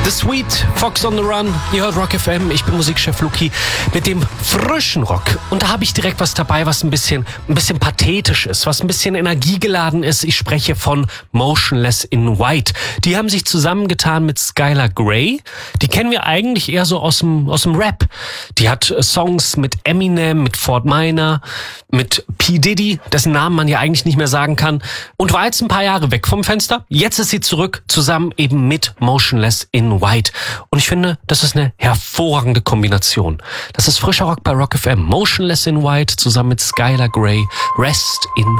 The Sweet, Fox on the Run, ihr hört Rock FM, ich bin Musikchef Luki mit dem frischen Rock. Und da habe ich direkt was dabei, was ein bisschen pathetisch ist, was ein bisschen energiegeladen ist. Ich spreche von Motionless in White. Die haben sich zusammengetan mit Skylar Grey. Die kennen wir eigentlich eher so aus dem Rap. Die hat Songs mit Eminem, mit Fort Minor, mit P. Diddy, dessen Namen man ja eigentlich nicht mehr sagen kann. Und war jetzt ein paar Jahre weg vom Fenster. Jetzt ist sie zurück, zusammen eben mit Motionless in White. Und ich finde, das ist eine hervorragende Kombination. Das ist frischer Rock bei Rock FM. Motionless in White zusammen mit Skylar Grey. Rest in